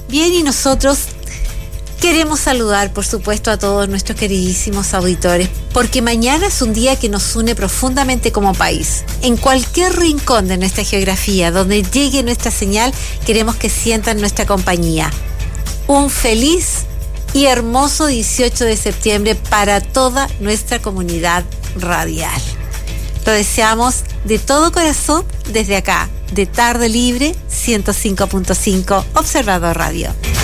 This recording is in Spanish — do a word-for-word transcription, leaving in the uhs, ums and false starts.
Bien, y nosotros queremos saludar, por supuesto, a todos nuestros queridísimos auditores, porque mañana es un día que nos une profundamente como país. En cualquier rincón de nuestra geografía, donde llegue nuestra señal, queremos que sientan nuestra compañía. Un feliz y hermoso dieciocho de septiembre para toda nuestra comunidad radial. Lo deseamos de todo corazón desde acá, de Tarde Libre ciento cinco punto cinco Observador Radio.